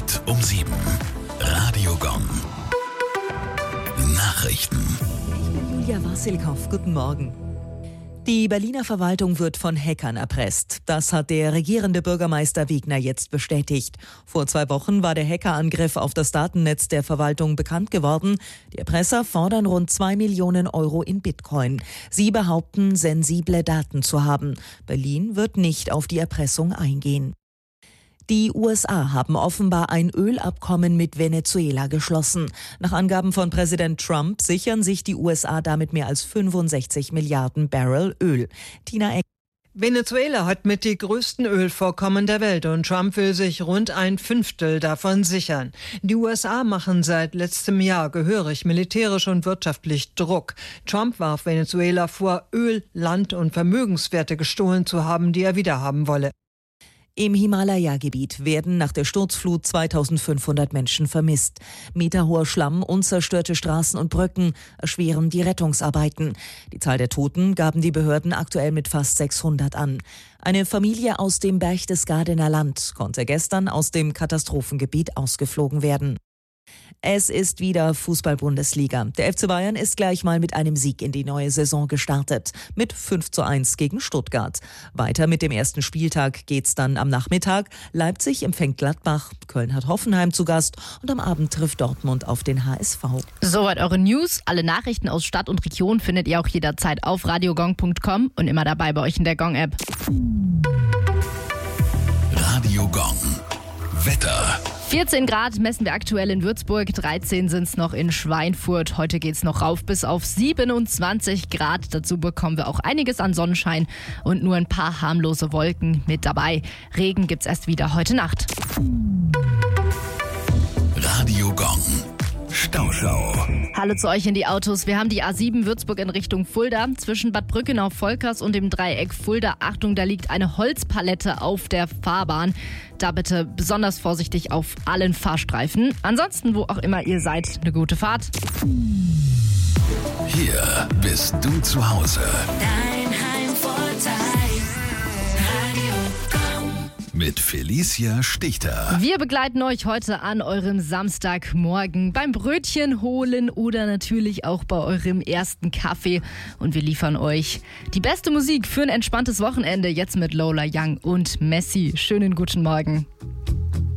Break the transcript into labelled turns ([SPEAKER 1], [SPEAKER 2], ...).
[SPEAKER 1] Punkt um 7. Radio Gong. Nachrichten.
[SPEAKER 2] Ich bin Julia Wassilkow. Guten Morgen. Die Berliner Verwaltung wird von Hackern erpresst. Das hat der regierende Bürgermeister Wegner jetzt bestätigt. Vor 2 Wochen war der Hackerangriff auf das Datennetz der Verwaltung bekannt geworden. Die Erpresser fordern rund 2 Millionen Euro in Bitcoin. Sie behaupten, sensible Daten zu haben. Berlin wird nicht auf die Erpressung eingehen. Die USA haben offenbar ein Ölabkommen mit Venezuela geschlossen. Nach Angaben von Präsident Trump sichern sich die USA damit mehr als 65 Milliarden Barrel Öl. Tina Eck.
[SPEAKER 3] Venezuela hat mit die größten Ölvorkommen der Welt und Trump will sich rund 1/5 davon sichern. Die USA machen seit letztem Jahr gehörig militärisch und wirtschaftlich Druck. Trump warf Venezuela vor, Öl, Land und Vermögenswerte gestohlen zu haben, die er wiederhaben wolle.
[SPEAKER 2] Im Himalaya-Gebiet werden nach der Sturzflut 2500 Menschen vermisst. Meterhoher Schlamm und zerstörte Straßen und Brücken erschweren die Rettungsarbeiten. Die Zahl der Toten gaben die Behörden aktuell mit fast 600 an. Eine Familie aus dem Berchtesgadener Land konnte gestern aus dem Katastrophengebiet ausgeflogen werden. Es ist wieder Fußball-Bundesliga. Der FC Bayern ist gleich mal mit einem Sieg in die neue Saison gestartet. Mit 5:1 gegen Stuttgart. Weiter mit dem ersten Spieltag geht's dann am Nachmittag. Leipzig empfängt Gladbach, Köln hat Hoffenheim zu Gast und am Abend trifft Dortmund auf den HSV.
[SPEAKER 4] Soweit eure News. Alle Nachrichten aus Stadt und Region findet ihr auch jederzeit auf radiogong.com und immer dabei bei euch in der Gong-App.
[SPEAKER 1] Radio Gong. Wetter.
[SPEAKER 4] 14 Grad messen wir aktuell in Würzburg, 13 sind es noch in Schweinfurt. Heute geht es noch rauf bis auf 27 Grad. Dazu bekommen wir auch einiges an Sonnenschein und nur ein paar harmlose Wolken mit dabei. Regen gibt's erst wieder heute Nacht.
[SPEAKER 1] Radio Gong. Stauschau.
[SPEAKER 4] Hallo zu euch in die Autos. Wir haben die A7 Würzburg in Richtung Fulda. Zwischen Bad Brückenau-Volkers und dem Dreieck Fulda. Achtung, da liegt eine Holzpalette auf der Fahrbahn. Da bitte besonders vorsichtig auf allen Fahrstreifen. Ansonsten, wo auch immer ihr seid, eine gute Fahrt.
[SPEAKER 1] Hier bist du zu Hause.
[SPEAKER 5] Dein Heimvorteil. Radio Gong.
[SPEAKER 1] Mit Felicia Stichter.
[SPEAKER 4] Wir begleiten euch heute an eurem Samstagmorgen beim Brötchen holen oder natürlich auch bei eurem ersten Kaffee. Und wir liefern euch die beste Musik für ein entspanntes Wochenende. Jetzt mit Lola Young und Messi. Schönen guten Morgen.